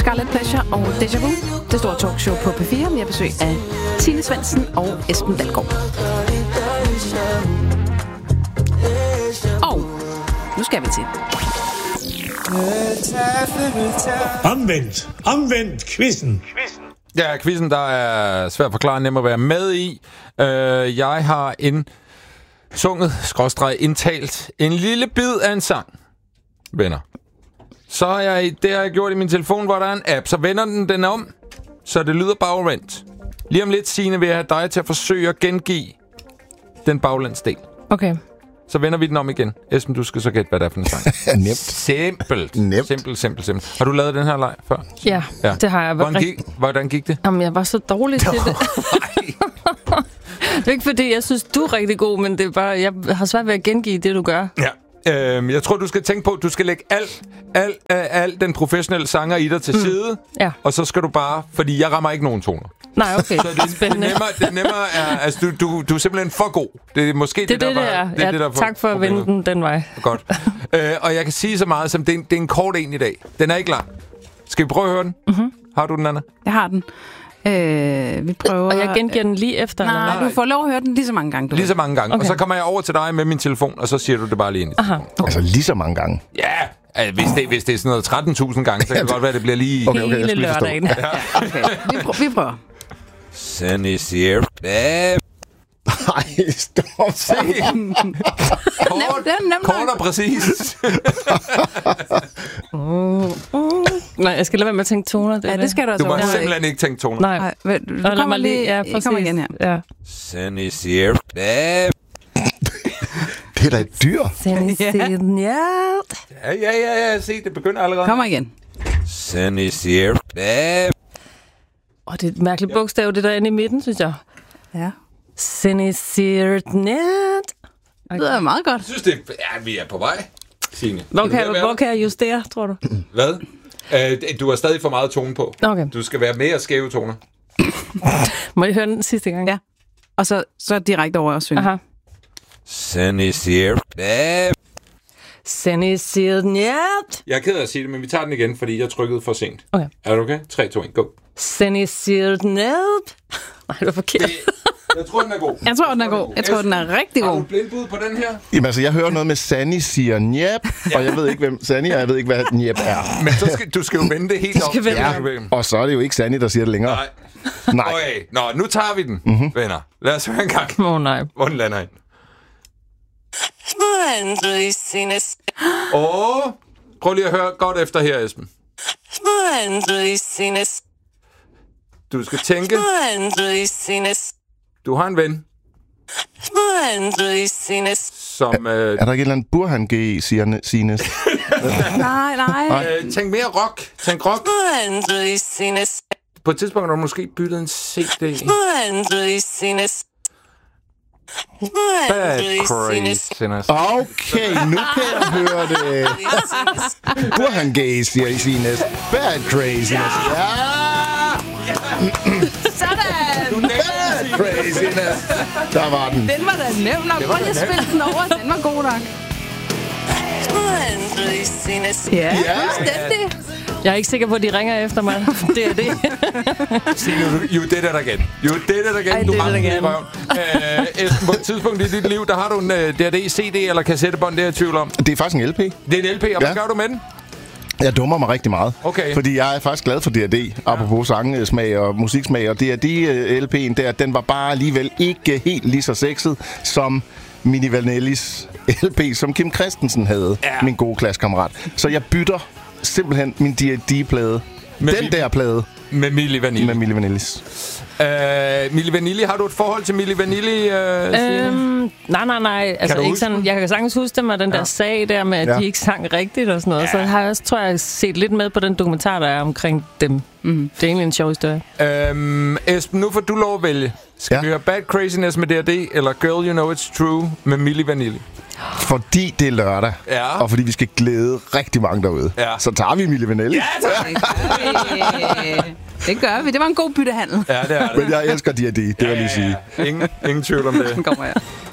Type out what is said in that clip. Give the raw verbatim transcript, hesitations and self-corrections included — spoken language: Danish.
Scarlet Pleasure og Deja Vu. Det store talkshow på P fire. Vi har besøg af Tine Svendsen og Esben Dalgaard. Og nu skal vi til Omvendt. Omvendt quizzen. Ja, quizzen, der er svært at forklare, nem at være med i. Uh, jeg har en sunget, skråstreg, indtalt en lille bid af en sang, venner. Så har jeg, det har jeg gjort i min telefon, hvor der er en app, så vender den den om, så det lyder bagvendt. Lige om lidt, Signe, vil jeg have dig til at forsøge at gengive den baglandsdel. Okay. Så vender vi den om igen. Esben, du skal så gætte, hvad det er for en sang. Nemt. Simpelt. Nemt. Simpelt, simpelt, simpelt. Har du lavet den her leg før? Ja, ja. Det har jeg. Hvordan gik, hvordan gik det? Jamen, jeg var så dårlig til det. Det er ikke fordi, jeg synes, du er rigtig god, men det er bare, jeg har svært ved at gengive det, du gør. Ja. Øhm, jeg tror, du skal tænke på, at du skal lægge alt, alt, alt, alt den professionelle sanger i dig til mm. side. Ja. Og så skal du bare, fordi jeg rammer ikke nogen toner. Nej, okay. Så det, det, nemmere, det nemmere er, altså du, du, du er simpelthen for god. Det er måske det, det, det, det, der det var, er. det, ja, det der for, tak for at vende den den vej. Godt. øh, og jeg kan sige så meget som, det er, en, det er en kort en i dag. Den er ikke lang. Skal vi prøve at høre den? Mm-hmm. Har du den, Anna? Jeg har den. Øh, vi prøver... Og jeg gengiver den lige efter? Nej, eller? du får lov at høre den lige så mange gange. Du lige så mange gange. Okay. Og så kommer jeg over til dig med min telefon, og så siger du det bare lige ind i Aha. Okay. Altså lige så mange gange? Ja, altså, hvis, det, hvis det er sådan noget tretten tusind gange, så kan det godt være, at det bliver lige... Okay, okay, jeg skal lige forstå. Lørdagen. Ja. Okay, vi, prøver, vi prøver. Sun is here. Nej, stop. Se. Kort, kort og præcis. uh, uh. Nej, jeg skal lade være med at tænke toner. Det ja, det skal du altså. Du må overhovedet simpelthen ikke tænke toner. Nej. Nej, vel, du kommer mig lige, ja, I kommer igen her. Ja. Sun is here. Det er da et dyr. Siden, ja. Ja, ja, ja, ja. Se, det begynder allerede. Kommer igen. Sun is here. Og det er et mærkeligt bogstav, det der inde i midten, synes jeg. Ja. Senisirt net. Det lyder meget godt. Jeg synes, det er, ja, vi er på vej, Signe. Hvor kan, jeg, hvor kan jeg justere, tror du? Hvad? Uh, du har stadig for meget tone på. Okay. Du skal være mere skæve toner. Må jeg høre den sidste gang? Ja. Og så, så direkte over og synge. Aha. Sun is here. Senisirt net. Jeg er ked af at sige det, men vi tager den igen, fordi jeg trykkede for sent. Okay. Er du okay? tre, to, et, go. Senisirt net. Nej, det var forkert. Det, jeg tror, den er god. Jeg tror, den er god. Jeg tror, den er rigtig Har du god. blindbud på den her? Jamen altså, jeg hører noget med Sanni siger njep, ja. Og jeg ved ikke, hvem Sanni er, jeg ved ikke, hvad njep er. Men så skal, du skal jo vende det helt op. Ja. Og så er det jo ikke Sanni, der siger det længere. Nej. Nej. Okay. Nå, nu tager vi den, mm-hmm. venner. Lad os høre en gang. Åh, oh, nej. Hvor den lander ind. Åh, oh, prøv lige at høre godt efter her, Esben. Du skal tænke. Du har en ven. Som... Øh... Er der ikke et eller andet Burhan G, siger Sines? nej, nej. Øh, tænk mere rock. Tænk rock. På et tidspunkt har du måske byttet en C D. Bad craziness. Okay, nu kan jeg høre det. Burhan G, siger Sines. Bad craziness. Ja! Sådan! Bad craziness. Der var den. Den var da nem nok. Prøv lige at spille den over. Den var god nok. Ja, fuldstændig. Jeg er ikke sikker på, at de ringer efter mig. Det er det. Sig nu, you did it again. You did it again. I du did ramte it den i again. røven. Øh, Esben, på et tidspunkt i dit liv, der har du en uh, D R D, C D eller kassettebånd, det er jeg i tvivl om. Det er faktisk en L P. Det er en L P, og hvad Ja. gør du med den? Jeg dummer mig rigtig meget. Okay. Fordi jeg er faktisk glad for D R D, apropos sangsmag og musiksmag. Og D R D-L P'en der, den var bare alligevel ikke helt lige så sexet som Milli Vanillis L P, som Kim Christensen havde, Ja. min gode klassekammerat. Så jeg bytter simpelthen min D R D-plade. Med Den vi- der plade Med Milli Vanilli. med Milli Vanillis. Uh, Milli Vanilli, har du et forhold til Milli Vanilli, uh, Signe? Øhm, nej, nej, nej. Altså, du ikke huske sådan, den? jeg kan sagtens huske dem, og den Ja. der sag der med, at Ja. de ikke sang rigtigt og sådan noget. Ja. Så har jeg også, tror jeg, set lidt med på den dokumentar, der er omkring dem. Mm. Det er egentlig en sjov historie. Um, Esben, nu får du lov at vælge. Skal Ja. vi høre Bad Craziness med D R D, eller Girl You Know It's True med Milli Vanilli? Fordi det er lørdag, Ja. og fordi vi skal glæde rigtig mange derude, Ja. så tager vi Milli Vanilli. Ja, tak. Det gør vi. Det gør vi. Det var en god byttehandel. Ja, det er det. Men jeg elsker D R D, det vil jeg lige sige. Ingen, ingen tvivl om det. Den kommer her.